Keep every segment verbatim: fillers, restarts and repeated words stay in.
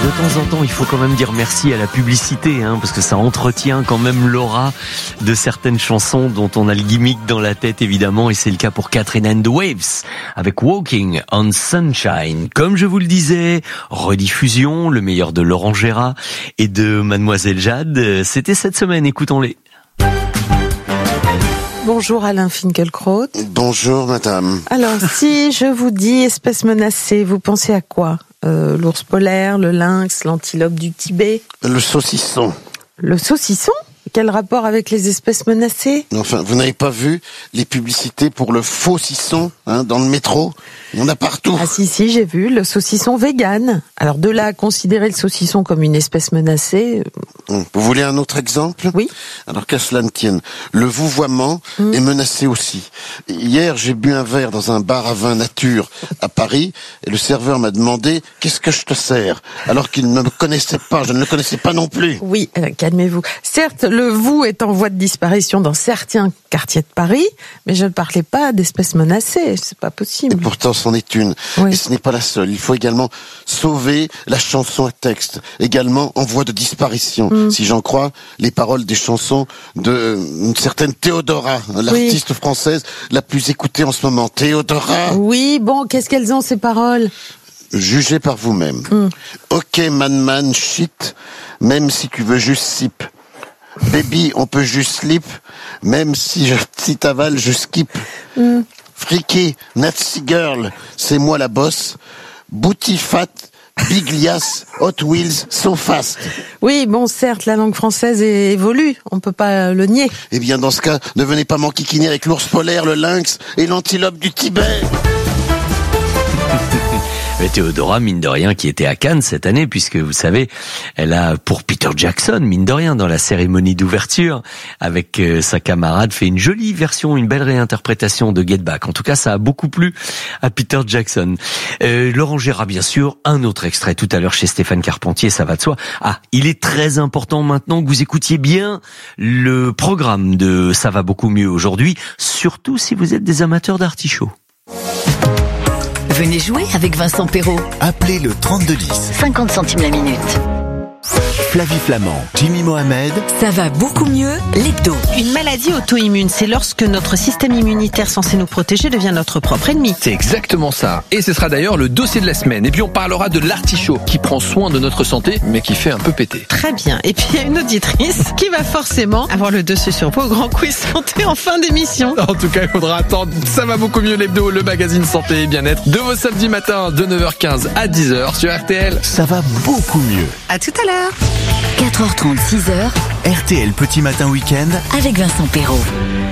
temps en temps, il faut quand même dire merci à la publicité, hein, parce que ça entretient quand même l'aura de certaines chansons dont on a le gimmick dans la tête, évidemment, et c'est le cas pour Catherine and the Waves, avec Walking on Sunshine. Comme je vous le disais, rediffusion, le meilleur de Laurent Gérard et de Mademoiselle Jade, c'était cette semaine, écoutons-les. Bonjour Alain Finkielkraut. Bonjour madame. Alors si je vous dis espèce menacée, vous pensez à quoi ? euh, L'ours polaire, le lynx, l'antilope du Tibet ? Le saucisson. Le saucisson ? Quel rapport avec les espèces menacées ? Enfin, vous n'avez pas vu les publicités pour le faux-cisson hein, dans le métro ? Il y en a partout. Ah si, si, j'ai vu, le saucisson vegan. Alors de là à considérer le saucisson comme une espèce menacée... Vous voulez un autre exemple ? Oui. Alors qu'à cela ne tienne, le vouvoiement mmh. est menacé aussi. Hier, j'ai bu un verre dans un bar à vin nature à Paris et le serveur m'a demandé « Qu'est-ce que je te sers ?» alors qu'il ne me connaissait pas, je ne le connaissais pas non plus. Oui, euh, calmez-vous. Certes, le vous est en voie de disparition dans certains quartiers de Paris, mais je ne parlais pas d'espèces menacées, c'est pas possible. Et pourtant, c'en est une. Oui. Et ce n'est pas la seule. Il faut également sauver la chanson à texte, également en voie de disparition. Mm. Si j'en crois les paroles des chansons de une certaine Théodora, l'artiste oui. française la plus écoutée en ce moment. Théodora. Oui, bon, qu'est-ce qu'elles ont ces paroles ? Jugez par vous-même. Mm. Ok, man, man, shit, même si tu veux juste sip. Baby, on peut juste slip, même si je si t'avale, je skip. Mm. Freaky, Nazi girl, c'est moi la bosse. Booty fat, big lias, Hot Wheels, so fast. Oui, bon, certes, la langue française évolue, on peut pas le nier. Eh bien, dans ce cas, ne venez pas m'enquiquiner avec l'ours polaire, le lynx et l'antilope du Tibet. Mais Théodora, mine de rien, qui était à Cannes cette année, puisque vous savez, elle a, pour Peter Jackson, mine de rien, dans la cérémonie d'ouverture, avec euh, sa camarade, fait une jolie version, une belle réinterprétation de Get Back. En tout cas, ça a beaucoup plu à Peter Jackson. Euh, Laurent Gérard, bien sûr, un autre extrait tout à l'heure chez Stéphane Carpentier, ça va de soi. Ah, il est très important maintenant que vous écoutiez bien le programme de Ça va beaucoup mieux aujourd'hui, surtout si vous êtes des amateurs d'artichauts. Venez jouer avec Vincent Perrault. Appelez le trente-deux dix. cinquante centimes la minute. Flavie Flamand, Jimmy Mohamed. Ça va beaucoup mieux, l'hebdo. Une maladie auto-immune, c'est lorsque notre système immunitaire censé nous protéger devient notre propre ennemi. C'est exactement ça. Et ce sera d'ailleurs le dossier de la semaine. Et puis on parlera de l'artichaut qui prend soin de notre santé, mais qui fait un peu péter. Très bien. Et puis il y a une auditrice qui va forcément avoir le dessus sur vos grands quiz santé en fin d'émission. En tout cas, il faudra attendre. Ça va beaucoup mieux, l'hebdo, le magazine santé et bien-être de vos samedis matins de neuf heures quinze à dix heures sur R T L. Ça va beaucoup mieux. À tout à l'heure. quatre heures trente, six heures. R T L Petit Matin Week-end. Avec Vincent Perrault.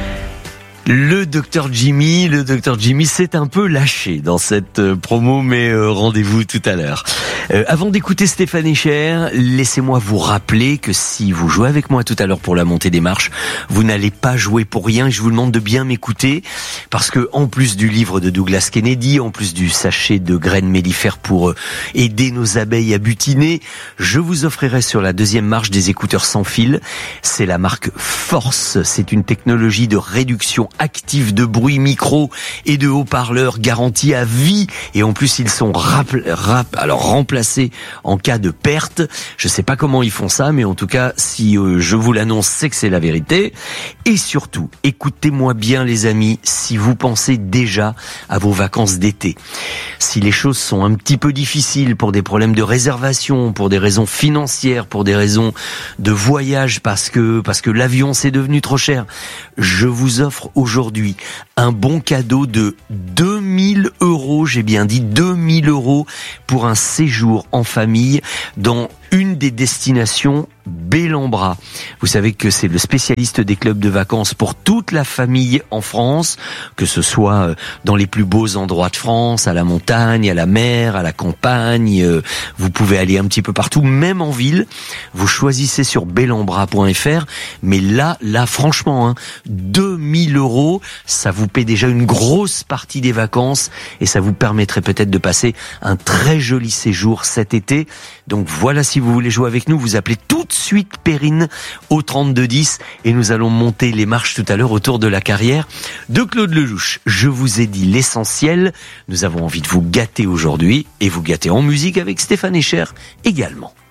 Le docteur Jimmy, le docteur Jimmy s'est un peu lâché dans cette promo, mais euh, rendez-vous tout à l'heure. Euh, avant d'écouter Stéphane Echer, laissez-moi vous rappeler que si vous jouez avec moi tout à l'heure pour la montée des marches, vous n'allez pas jouer pour rien. Je vous demande de bien m'écouter, parce que en plus du livre de Douglas Kennedy, en plus du sachet de graines mellifères pour euh, aider nos abeilles à butiner, je vous offrirai sur la deuxième marche des écouteurs sans fil. C'est la marque Force. C'est une technologie de réduction actifs de bruit micro et de haut-parleurs garantis à vie, et en plus ils sont rap, rap, alors remplacés en cas de perte. Je sais pas comment ils font ça, mais en tout cas si euh, je vous l'annonce, c'est que c'est la vérité. Et surtout, écoutez-moi bien les amis, si vous pensez déjà à vos vacances d'été, si les choses sont un petit peu difficiles pour des problèmes de réservation, pour des raisons financières, pour des raisons de voyage, parce que parce que l'avion c'est devenu trop cher, je vous offre aujourd'hui un bon cadeau de deux mille euros, j'ai bien dit deux mille euros, pour un séjour en famille dans une des destinations Bellambra. Vous savez que c'est le spécialiste des clubs de vacances pour toute la famille en France, que ce soit dans les plus beaux endroits de France, à la montagne, à la mer, à la campagne. Vous pouvez aller un petit peu partout, même en ville. Vous choisissez sur bellambra point f r. Mais là, là, franchement, hein, deux mille euros, ça vous paie déjà une grosse partie des vacances et ça vous permettrait peut-être de passer un très joli séjour cet été. Donc voilà, si si vous voulez jouer avec nous, vous appelez tout de suite Perrine au trente-deux dix et nous allons monter les marches tout à l'heure autour de la carrière de Claude Lelouch. Je vous ai dit l'essentiel. Nous avons envie de vous gâter aujourd'hui et vous gâter en musique avec Stéphane Echer également.